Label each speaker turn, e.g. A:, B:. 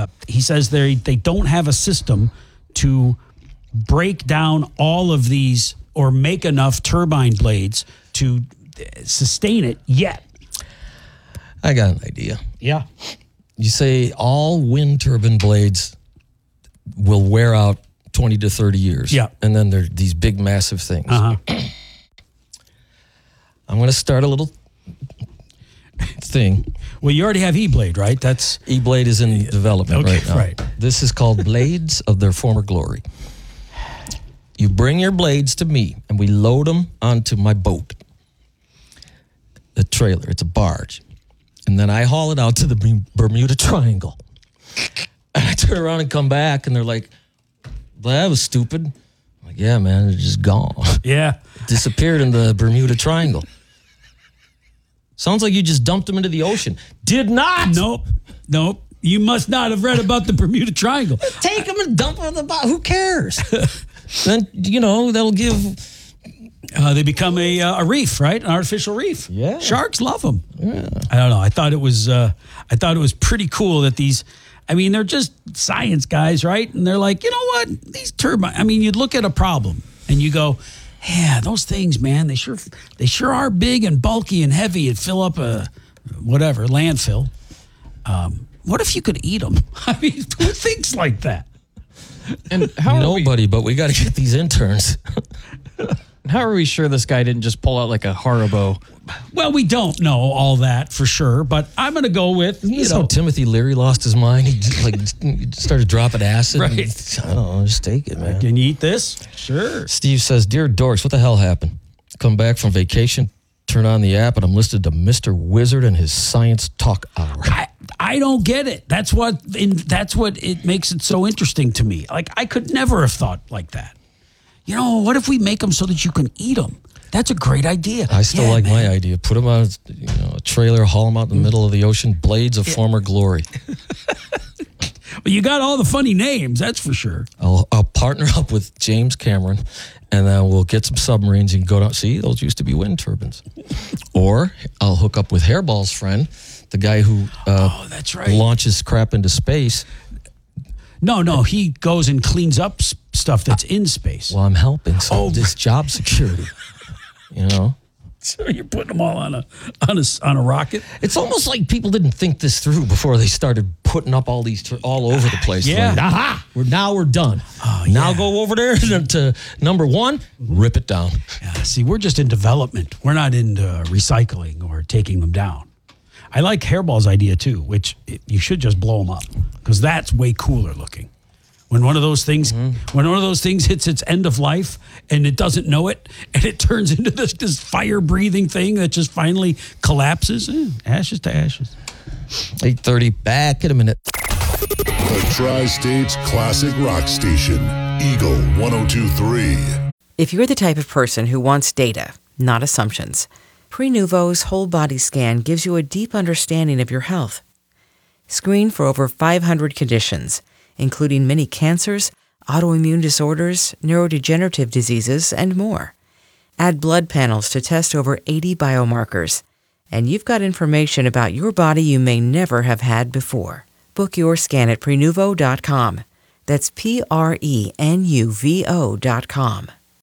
A: he says they don't have a system to break down all of these or make enough turbine blades to sustain it yet.
B: I got an idea.
A: Yeah.
B: You say all wind turbine blades will wear out 20 to 30 years.
A: Yeah.
B: And then they're these big, massive things.
A: Uh-huh.
B: I'm going to start a little thing.
A: Well, you already have E-Blade, right? That's
B: E-Blade is in development right now.
A: Right.
B: This is called Blades of Their Former Glory. You bring your blades to me, and we load them onto my boat. The trailer, it's a barge. And then I haul it out to the Bermuda Triangle. And I turn around and come back, and they're like, well, that was stupid. I'm like, yeah, man, they're just gone.
A: Yeah.
B: Disappeared in the Bermuda Triangle. Sounds like you just dumped them into the ocean. Did not.
A: Nope. You must not have read about the Bermuda Triangle.
B: Take them and dump them in the bottom. Who cares? Then, they'll give...
A: they become a reef, right? An artificial reef.
B: Yeah.
A: Sharks love them.
B: Yeah.
A: I don't know. I thought it was pretty cool that these... I mean, they're just science guys, right? And they're like, you know what? These turbines... I mean, you'd look at a problem and you go... Yeah, those things, man, they sure are big and bulky and heavy and fill up a landfill. What if you could eat them? I mean, who thinks like that?
C: And how
B: Nobody, but we got to get these interns.
C: How are we sure this guy didn't just pull out like a Haribo?
A: Well, we don't know all that for sure, but I'm going to go with,
B: How Timothy Leary lost his mind? He started dropping acid.
A: Right.
B: I don't know, just take it, man.
A: Can you eat this? Sure.
B: Steve says, Dear Dorks, what the hell happened? Come back from vacation, turn on the app, and I'm listed to Mr. Wizard and his science talk hour.
A: I don't get it. That's what it makes it so interesting to me. Like, I could never have thought like that. What if we make them so that you can eat them? That's a great idea.
B: I still like my idea. Put them on a trailer, haul them out in the middle of the ocean. Blades of former glory.
A: Well, you got all the funny names, that's for sure.
B: I'll partner up with James Cameron, and then we'll get some submarines and go down. See, those used to be wind turbines. Or I'll hook up with Hairball's friend, the guy who
A: that's right.
B: launches crap into space.
A: No, he goes and cleans up stuff that's in space.
B: Well, I'm helping. So this job security,
A: So you're putting them all on a rocket?
B: It's almost like people didn't think this through before they started putting up all these all over the place.
A: Yeah.
B: Like, aha! We're done. Now go over there to number one, rip it down.
A: Yeah, see, we're just in development. We're not into recycling or taking them down. I like Hairball's idea too, which you should just blow them up because that's way cooler looking. When one of those things, hits its end of life and it doesn't know it, and it turns into this fire-breathing thing that just finally collapses, ashes to ashes.
B: 8:30, back in a minute.
D: The Tri-State's classic rock station, Eagle 102.3.
E: If you're the type of person who wants data, not assumptions, Prenuvo's whole body scan gives you a deep understanding of your health. Screen for over 500 conditions, including many cancers, autoimmune disorders, neurodegenerative diseases, and more. Add blood panels to test over 80 biomarkers, and you've got information about your body you may never have had before. Book your scan at Prenuvo.com. That's Prenuvo.com.